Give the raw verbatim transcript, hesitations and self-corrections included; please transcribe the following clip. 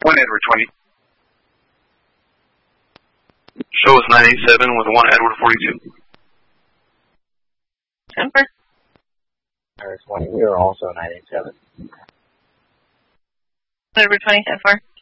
One Edward twenty. Show us nine eighty-seven with one Edward forty-two. ten four. Edward twenty, we are also nine eighty-seven. Edward twenty, ten four.